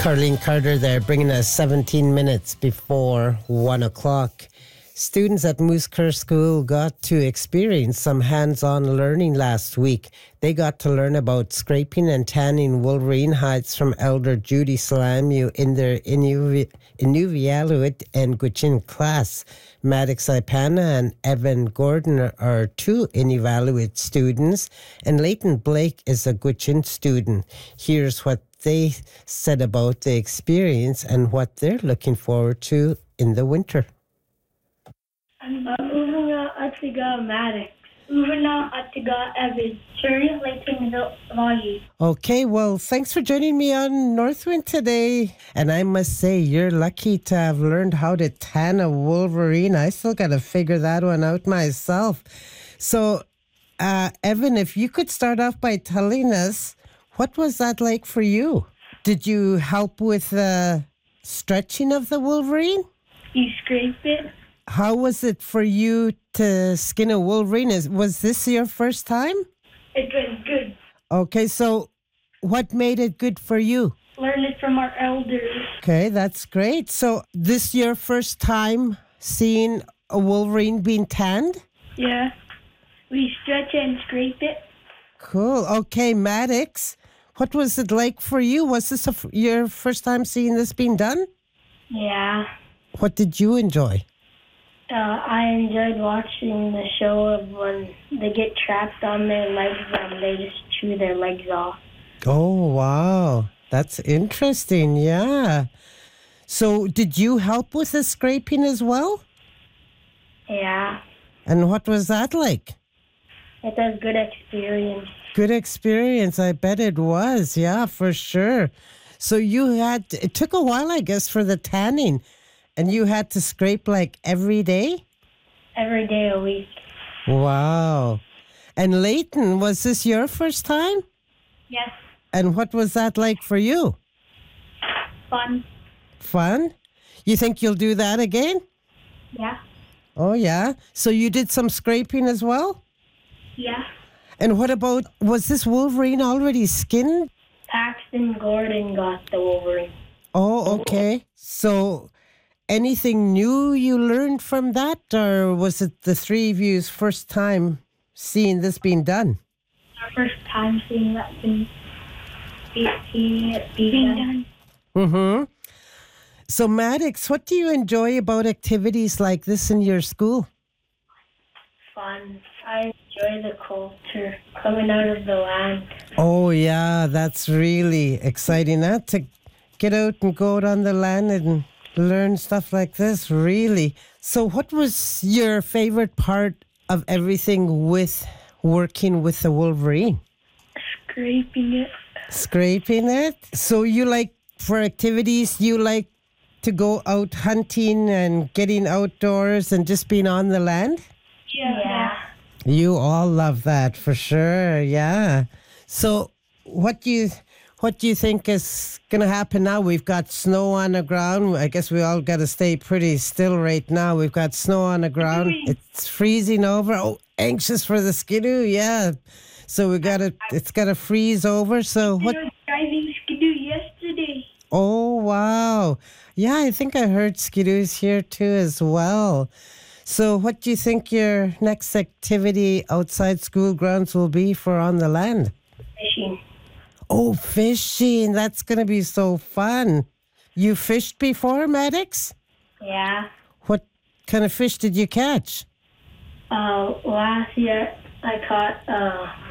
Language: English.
Carleen Carter there, bringing us 17 minutes before 1 o'clock. Students at Moose Kerr School got to experience some hands-on learning last week. They got to learn about scraping and tanning wolverine hides from Elder Judy Salamu in their Inuvialuit and Gwich'in class. Maddox Ipana and Evan Gordon are two Inuvialuit students, and Leighton Blake is a Gwich'in student. Here's what they said about the experience and what they're looking forward to in the winter. Uvanga Atiga Maddox. Uvana Atiga Evan. Sherry Leighton Valley. Okay, well, thanks for joining me on Northwind today. And I must say, you're lucky to have learned how to tan a wolverine. I still got to figure that one out myself. So, Evan, if you could start off by telling us, what was that like for you? Did you help with the stretching of the wolverine? You scrape it. How was it for you to skin a wolverine? Was this your first time? It was good. Okay, so what made it good for you? Learn it from our elders. Okay, that's great. So this your first time seeing a wolverine being tanned? Yeah. We stretch it and scrape it. Cool. Okay, Maddox, what was it like for you? Was this your first time seeing this being done? Yeah. What did you enjoy? I enjoyed watching the show of when they get trapped on their legs and they just chew their legs off. Oh, wow. That's interesting. Yeah. So did you help with the scraping as well? Yeah. And what was that like? It was good experience. Good experience. I bet it was. Yeah, for sure. So it took a while, I guess, for the tanning. And you had to scrape like every day? Every day a week. Wow. And Leighton, was this your first time? Yes. And what was that like for you? Fun. Fun? You think you'll do that again? Yeah. Oh, yeah. So you did some scraping as well? Yeah. And what about, was this wolverine already skinned? Paxton Gordon got the wolverine. Oh, okay. So anything new you learned from that, or was it the three of you's first time seeing this being done? Our first time seeing it being done. Mm-hmm. So, Maddox, what do you enjoy about activities like this in your school? Fun. I enjoy the culture coming out of the land. Oh, yeah, that's really exciting, huh? To get out and go out on the land and learn stuff like this, really. So what was your favorite part of everything with working with the wolverine? Scraping it. Scraping it? So for activities, you like to go out hunting and getting outdoors and just being on the land? Yeah. You all love that, for sure, yeah. So what do you think is going to happen now? We've got snow on the ground. I guess we all got to stay pretty still right now. We've got snow on the ground. It's freezing over. Oh, anxious for the skidoo, yeah. So it's got to freeze over. So what? I was driving skidoo yesterday. Oh, wow. Yeah, I think I heard skidoo's here too as well. So what do you think your next activity outside school grounds will be for on the land? Fishing. Oh, fishing. That's going to be so fun. You fished before, Maddox? Yeah. What kind of fish did you catch? Last year I caught